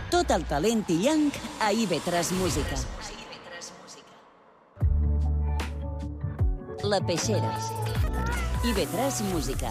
Tot el talent illenc a IB3 Música. La Peixera. IB3 Música.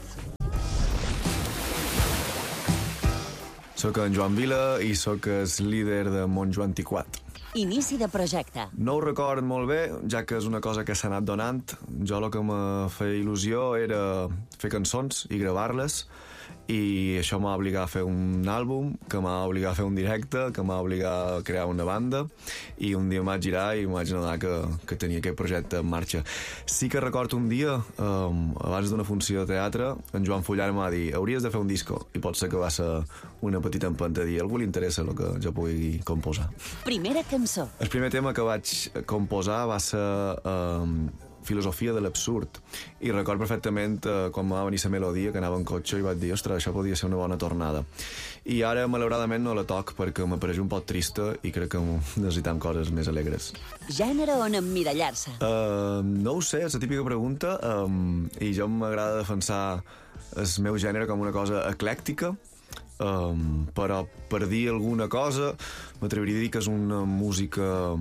Soc en Joan Vila i soc el líder de Montjoan Tiquat. Inici de projecte. No ho record molt bé, ja que és una cosa que s'ha anat donant. Jo el que me feia il·lusió era fer cançons i gravar-les, i això m'ha obligat a fer un àlbum, que m'ha obligat a fer un directe, que m'ha obligat a crear una banda, i un dia em vaig girar i em vaig adonar que tenia aquest projecte en marxa. Sí que recordo un dia, abans d'una funció de teatre, en Joan Fullar em va dir: hauries de fer un disco, i pot ser que va ser una petita empenta de dir: a algú li interessa el que jo pugui composar. Primera cançó. El primer tema que vaig composar va ser Filosofia de l'absurd, i record perfectament quan va venir la melodia, que anava en cotxe, i vaig dir: ostres, això podria ser una bona tornada. I ara, malauradament, no la toc perquè m'apareix un poc trista i crec que necessitam coses més alegres. Gènere on emmirallar-se. No ho sé, és la típica pregunta, i jo m'agrada defensar el meu gènere com una cosa eclèctica, però per dir alguna cosa m'atreviria a dir que és una música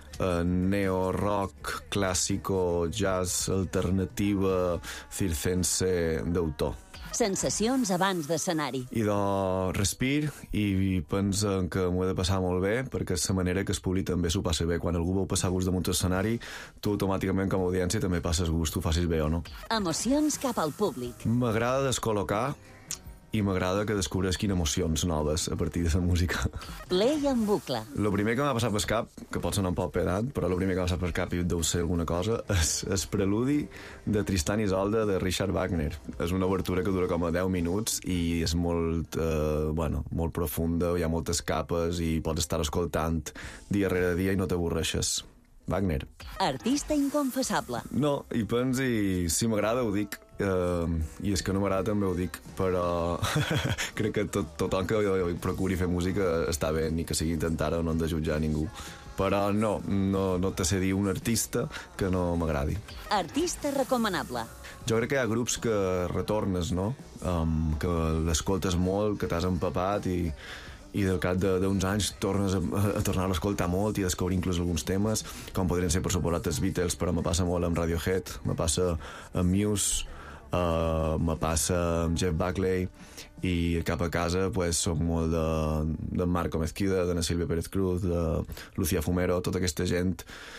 neo-rock, clàssico, jazz, alternativa, circense d'autor. Sensacions abans d'escenari. I respir i pensa que m'ho he de passar molt bé, perquè és la manera que el públic també s'ho passa bé. Quan algú veu passar gust damunt l'escenari, tu automàticament com a audiència també passes gust, tu facis bé o no. Emocions cap al públic. M'agrada descol·locar i m'agrada que descobreixin emocions noves a partir de la música. Play en bucle. El primer que m'ha passat pel cap, que pot sonar un poc pedant, però el primer que m'ha passat pel cap i deu ser alguna cosa, és el preludi de Tristan i Isolde de Richard Wagner. És una obertura que dura com a 10 minuts i és molt, molt profunda, hi ha moltes capes i pots estar escoltant dia rere dia i no t'avorreixes. Wagner. Artista inconfessable. No, i pensi, si m'agrada ho dic, i és que no m'agrada també ho dic, però crec que tothom que procuri fer música està bé, ni que sigui intentar o no hem de jutjar ningú, però no te sé dir un artista que no m'agradi. Artista recomanable. Jo crec que hi ha grups que retornes, no? Que l'escoltes molt, que t'has empapat i del cap d'uns anys tornes a tornar a escoltar molt i a descobrir inclús alguns temes, com podrien ser, per suposat, els Beatles, però me passa molt amb Radiohead, me passa amb Muse, me passa amb Jeff Buckley, i cap a casa pues, soc molt de Marco Mezquida, de Silvia Pérez Cruz, de Lucía Fumero, tota aquesta gent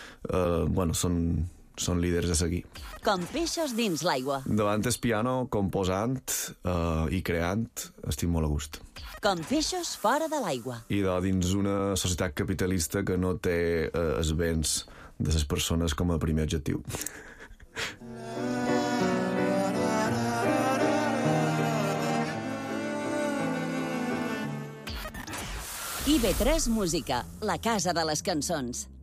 són líders a seguir. Com peixos dins l'aigua. Davant el piano, composant i creant, estic molt a gust. Com peixos fora de l'aigua. I dins una societat capitalista que no té els béns de les persones com a primer objectiu. IB3 Música, la casa de les cançons.